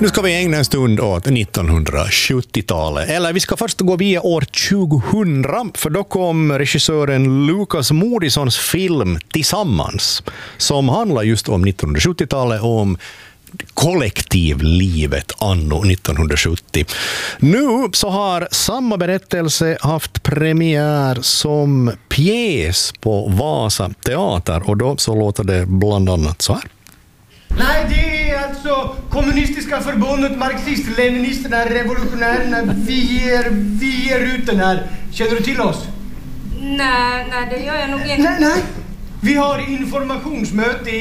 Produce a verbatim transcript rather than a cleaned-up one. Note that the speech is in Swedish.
Nu ska vi ägna en stund åt nittonhundrasjuttiotalet. Eller vi ska först gå via år tjugohundra, för då kom regissören Lukas Moodyssons film Tillsammans, som handlar just om nittonhundrasjuttiotalet och om kollektivlivet anno nittonhundrasjuttio. Nu så har samma berättelse haft premiär som pjäs på Vasa teater, och då så låter det bland annat så här. Nej, det är alltså kommunistiska förbundet, marxist-leninisterna, revolutionärerna. Vi är, vi är ute här. Känner du till oss? Nej, nej, det gör jag nog inte. Nej, nej. Vi har informationsmöte